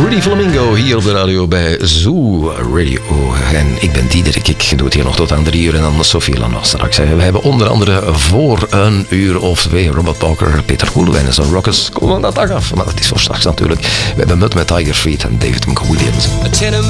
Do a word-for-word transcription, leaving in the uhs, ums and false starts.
Pretty Flamingo hier op de radio bij Zoo Radio. En ik ben Diederik, ik doe het hier nog tot aan drie uur en dan Sophie Lano straks. We hebben onder andere voor een uur of twee Robert Parker, Peter Koelewijn en zijn Rockers komen van dat dag af. Maar dat is voor straks natuurlijk. We hebben Mud met Tiger Feet en David McWilliams.